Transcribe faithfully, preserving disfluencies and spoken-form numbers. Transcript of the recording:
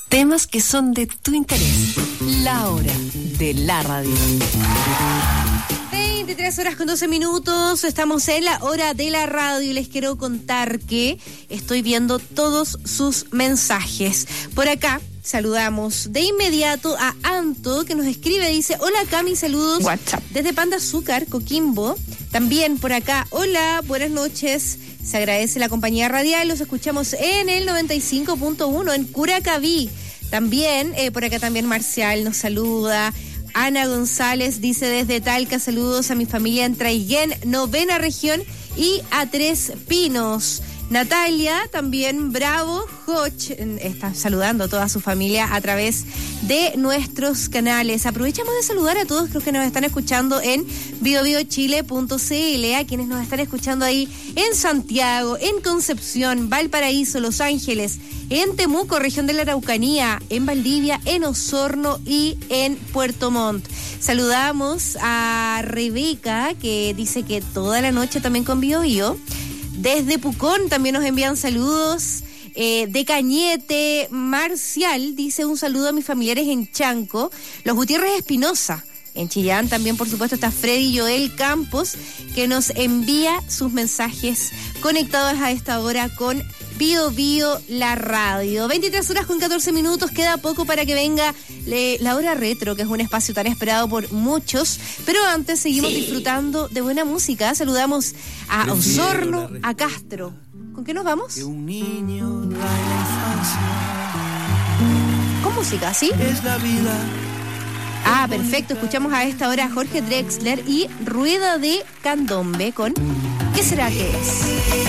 Temas que son de tu interés. La hora de la radio. veintitrés horas con doce minutos, estamos en la hora de la radio y les quiero contar que estoy viendo todos sus mensajes. Por acá saludamos de inmediato a Anto, que nos escribe, dice: hola Cami, saludos WhatsApp. desde Panda Azúcar, Coquimbo. También por acá, hola, buenas noches. Se agradece la compañía radial, los escuchamos en el noventa y cinco punto uno en Curacaví. También, eh, por acá también Marcial nos saluda. Ana González dice desde Talca, saludos a mi familia en Traiguén, novena región, y a Tres Pinos. Natalia, también Bravo, Hoch, está saludando a toda su familia a través de nuestros canales. Aprovechamos de saludar a todos los que nos están escuchando en bio bio chile punto c l, a quienes nos están escuchando ahí en Santiago, en Concepción, Valparaíso, Los Ángeles, en Temuco, región de la Araucanía, en Valdivia, en Osorno y en Puerto Montt. Saludamos a Rebeca, que dice que toda la noche también con Bio Bio. Desde Pucón también nos envían saludos. Eh, de Cañete, Marcial dice un saludo a mis familiares en Chanco. Los Gutiérrez Espinosa, en Chillán también, por supuesto, está Freddy Joel Campos, que nos envía sus mensajes conectados a esta hora con Bio Bio la radio. veintitrés horas con catorce minutos, queda poco para que venga le, la hora retro, que es un espacio tan esperado por muchos, pero antes seguimos sí. disfrutando de buena música. Saludamos a Osorno, a Castro. ¿Con qué nos vamos? Un niño trae la infancia. Con música, ¿sí? Es la vida. Ah, perfecto. Escuchamos a esta hora a Jorge Drexler y Rueda de Candombe con ¿Qué será que es?